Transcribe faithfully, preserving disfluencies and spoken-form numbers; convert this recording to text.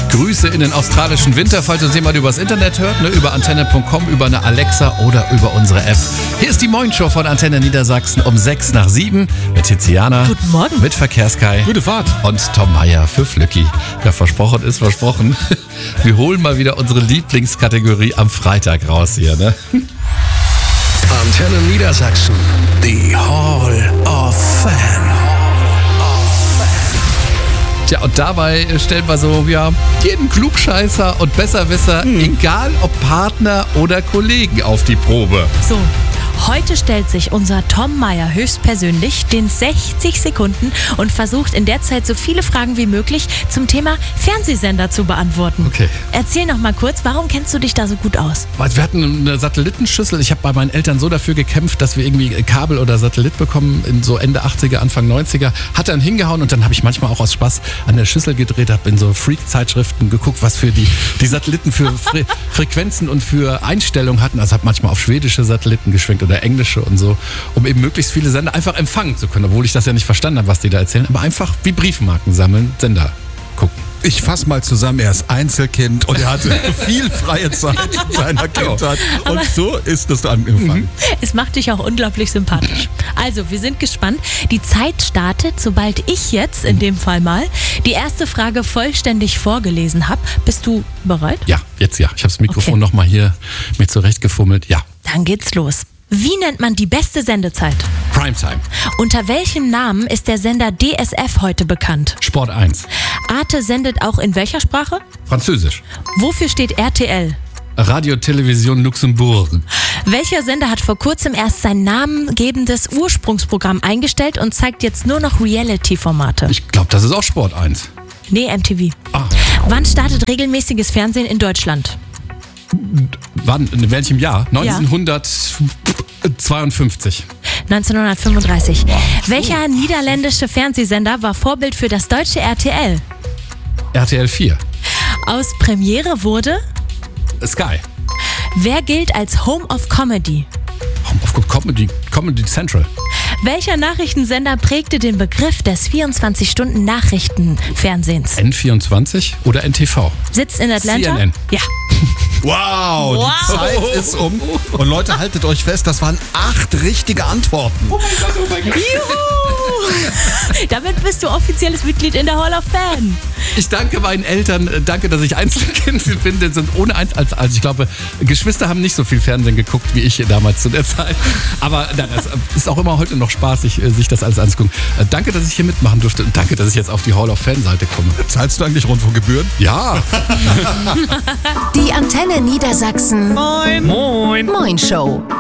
Grüße in den australischen Winter, falls uns jemand übers Internet hört, ne, über antenne punkt com, über eine Alexa oder über unsere App. Hier ist die Moin-Show von Antenne Niedersachsen um sechs nach sieben mit Tiziana. Guten Morgen. Mit Verkehrskai. Gute Fahrt. Und Tom Meyer für Flücki. Ja, versprochen ist versprochen. Wir holen mal wieder unsere Lieblingskategorie am Freitag raus hier, ne? Antenne Niedersachsen, die Hall of Fame. Tja, und dabei stellen wir so, ja, jeden Klugscheißer und Besserwisser, hm. egal ob Partner oder Kollegen, auf die Probe. So, heute stellt sich unser Tom Meyer höchstpersönlich den sechzig Sekunden und versucht in der Zeit so viele Fragen wie möglich zum Thema Fernsehsender zu beantworten. Okay. Erzähl noch mal kurz, warum kennst du dich da so gut aus? Wir hatten eine Satellitenschüssel. Ich habe bei meinen Eltern so dafür gekämpft, dass wir irgendwie Kabel oder Satellit bekommen in so Ende achtziger, Anfang neunziger. Hat dann hingehauen und dann habe ich manchmal auch aus Spaß an der Schüssel gedreht, habe in so Freak-Zeitschriften geguckt, was für die, die Satelliten für Fre- Frequenzen und für Einstellungen hatten. Also habe manchmal auf schwedische Satelliten geschwenkt oder englische und so, um eben möglichst viele Sender einfach empfangen zu können, obwohl ich das ja nicht verstanden habe, was die da erzählen, aber einfach wie Briefmarken sammeln, Sender gucken. Ich fasse mal zusammen, er ist Einzelkind und er hatte viel freie Zeit in seiner Kindheit. Und Aber so ist es angefangen. Es macht dich auch unglaublich sympathisch. Also, wir sind gespannt. Die Zeit startet, sobald ich jetzt, in dem Fall mal, die erste Frage vollständig vorgelesen habe. Bist du bereit? Ja, jetzt ja. Ich habe das Mikrofon Okay. nochmal hier mir zurechtgefummelt. Ja. Dann geht's los. Wie nennt man die beste Sendezeit? Primetime. Unter welchem Namen ist der Sender D S F heute bekannt? Sport eins. Arte sendet auch in welcher Sprache? Französisch. Wofür steht R T L? Radio Television Luxemburg. Welcher Sender hat vor kurzem erst sein namengebendes Ursprungsprogramm eingestellt und zeigt jetzt nur noch Reality-Formate? Ich glaube, das ist auch Sport eins. Nee, M T V. Ah. Wann startet regelmäßiges Fernsehen in Deutschland? Wann? In welchem Jahr? neunzehnhundertzweiundfünfzig. neunzehnhundertfünfunddreißig. Welcher niederländische Fernsehsender war Vorbild für das deutsche R T L? R T L vier. Aus Premiere wurde? Sky. Wer gilt als Home of Comedy? Home of Comedy, Comedy Central. Welcher Nachrichtensender prägte den Begriff des vierundzwanzig-Stunden-Nachrichtenfernsehens? N vierundzwanzig oder N T V? Sitzt in Atlanta? C N N. Ja. Wow, Wow. die Zeit ist um. Und Leute, haltet euch fest, das waren acht richtige Antworten. Oh mein Gott, oh mein Gott. Juhu! Damit bist du offizielles Mitglied in der Hall of Fame. Ich danke meinen Eltern, äh, danke, dass ich Einzelkind bin. Die sind ohne eins als, also ich glaube, Geschwister haben nicht so viel Fernsehen geguckt wie ich damals zu der Zeit. Aber nein, das ist auch immer heute noch spaßig, sich das alles anzugucken. Äh, Danke, dass ich hier mitmachen durfte und danke, dass ich jetzt auf die Hall of Fame-Seite komme. Zahlst du eigentlich Rundfunkgebühren? Ja. Die Antenne Niedersachsen Moin. Moin Show.